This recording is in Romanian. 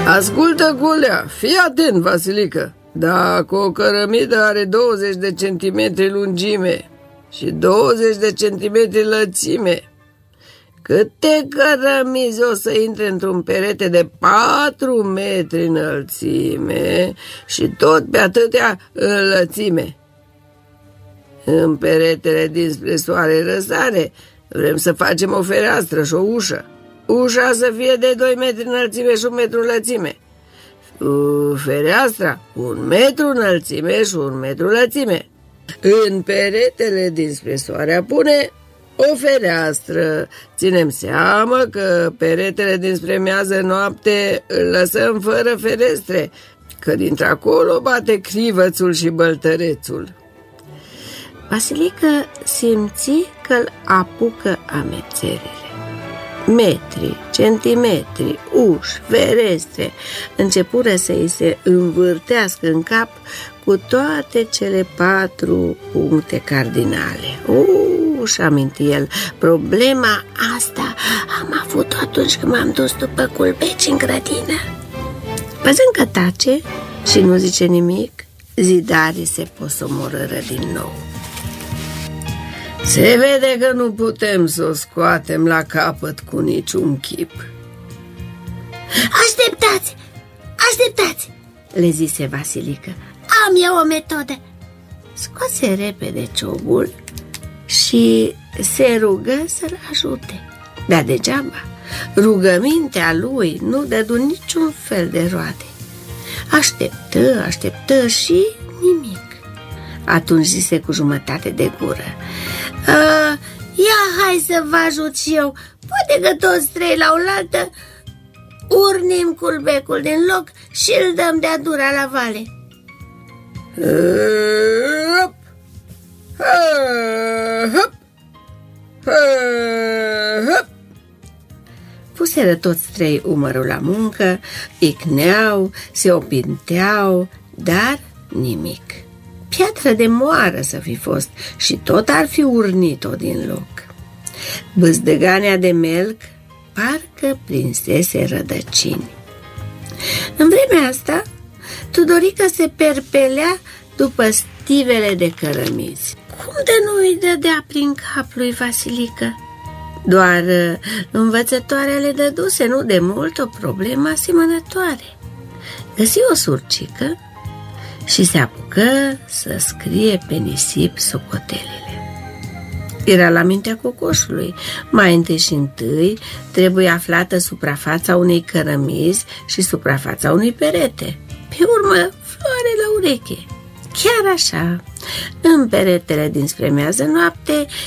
Ascultă, Culea, fii atent, Vasilică. Dacă o cărămidă are 20 de centimetri lungime și 20 de centimetri lățime, câte cărămizi o să intre într-un perete de 4 metri înălțime și tot pe atâtea înlățime? În peretele dinspre soare răsare vrem să facem o fereastră și o ușă. Ușa să fie de 2 metri înălțime și 1 metru lățime. Fereastra 1 metru înălțime și 1 metru lățime. În peretele dinspre soare apune o fereastră. Ținem seama că peretele dinspre miază noapte îl lăsăm fără ferestre, că dintr-acolo bate crivățul și băltărețul. Vasilică simți că-l apucă amețerile. Metri, centimetri, uși, ferestre începură să îi se învârtească în cap cu toate cele 4 puncte cardinale. Și aminti el, problema asta am avut atunci când m-am dus după culbeci în grădină. Văzând că tace și nu zice nimic, zidarii se posomorără din nou. Se vede că nu putem să o scoatem la capăt cu niciun chip. Așteptați, așteptați, le zise Vasilică. Am eu o metodă. Scoase repede ciobul și se rugă să-l ajute. Dar degeaba, rugămintea lui nu dădu niciun fel de roade. Așteptă și nimic. Atunci zise cu jumătate de gură: ia hai să vă ajut și eu. Poate că toți 3 la oaltă urnim culbecul din loc și îl dăm de-a dura la vale. Hop, hop, hop. Puseră toți 3 umărul la muncă, icneau, se opinteau, dar nimic. Piatră de moară să fi fost și tot ar fi urnit-o din loc. Bâzdăganea de melc parcă prinsese rădăcini. În vremea asta, Tudorică se perpelea după stivele de cărămizi. Cum de nu îi dădea prin cap lui Vasilică? Doar învățătoarea le dăduse nu de mult o problemă asemănătoare. Găsi o surcică și se apucă să scrie pe nisip socotelele. Era la mintea cocoșului. Mai întâi și întâi trebuie aflată suprafața unei cărămizi și suprafața unui perete. Pe urmă, floare la ureche. Chiar așa, în peretele dinspre miază noapte